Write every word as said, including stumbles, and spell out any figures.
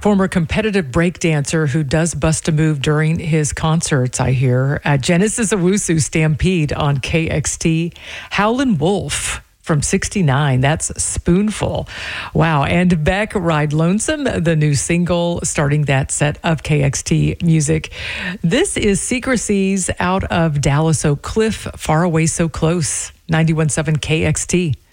Former competitive breakdancer who does bust a move during his concerts, I hear. Uh, Genesis Owusu Stampede on K X T. Howlin' Wolf from sixty-nine. That's Spoonful. Wow. And Beck, Ride Lonesome, the new single starting that set of K X T music. This is Secrecies out of Dallas Oak Cliff, Far Away So Close, ninety-one point seven K X T.